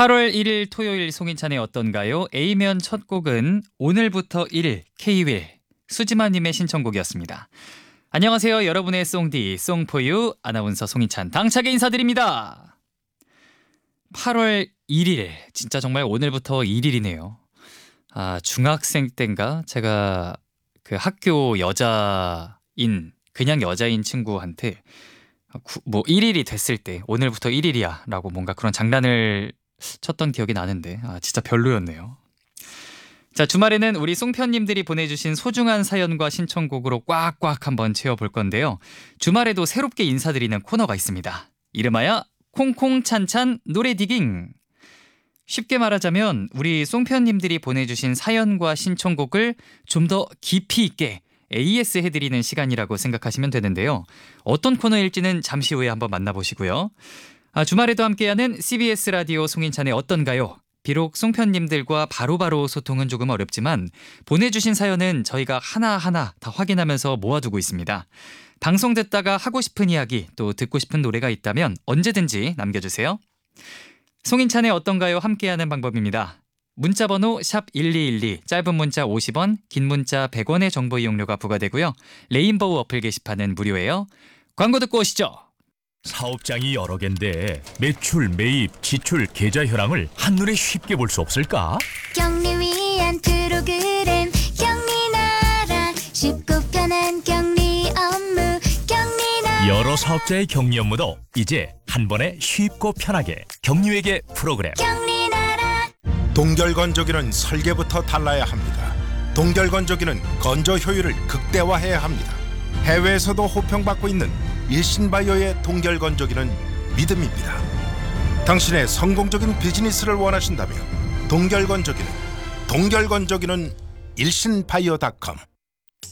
8월 1일 토요일 송인찬의 어떤가요? A면 첫 곡은 오늘부터 1일 K-윌 수지마님의 신청곡이었습니다. 안녕하세요. 여러분의 송디 송포유 아나운서 송인찬 당차게 인사드립니다. 8월 1일 진짜 정말 오늘부터 1일이네요. 중학생 때인가 제가 그 학교 그냥 여자인 친구한테 1일이 됐을 때 오늘부터 1일이야 라고 뭔가 그런 장난을 쳤던 기억이 나는데 진짜 별로였네요. 자, 주말에는 우리 송편님들이 보내주신 소중한 사연과 신청곡으로 꽉꽉 한번 채워볼 건데요. 주말에도 새롭게 인사드리는 코너가 있습니다. 이름하여 콩콩찬찬 노래 디깅. 쉽게 말하자면 우리 송편님들이 보내주신 사연과 신청곡을 좀 더 깊이 있게 AS 해드리는 시간이라고 생각하시면 되는데요. 어떤 코너일지는 잠시 후에 한번 만나보시고요. 주말에도 함께하는 CBS 라디오 송인찬의 어떤가요? 비록 송편님들과 바로바로 소통은 조금 어렵지만 보내주신 사연은 저희가 하나하나 다 확인하면서 모아두고 있습니다. 방송 듣다가 하고 싶은 이야기 또 듣고 싶은 노래가 있다면 언제든지 남겨주세요. 송인찬의 어떤가요? 함께하는 방법입니다. 문자번호 샵1212 짧은 문자 50원 긴 문자 100원의 정보 이용료가 부과되고요. 레인보우 어플 게시판은 무료예요. 광고 듣고 오시죠. 사업장이 여러 개인데 매출, 매입, 지출, 계좌 현황을 한눈에 쉽게 볼 수 없을까? 경리 위한 프로그램 경리나라 쉽고 편한 경리 업무 경리나라. 여러 사업자의 경리 업무도 이제 한 번에 쉽고 편하게 경리회계 프로그램. 경리나라. 동결건조기는 설계부터 달라야 합니다. 동결건조기는 건조 효율을 극대화해야 합니다. 해외에서도 호평받고 있는 일신바이오의 동결건조기는 믿음입니다. 당신의 성공적인 비즈니스를 원하신다면 동결건조기는 일신바이오.com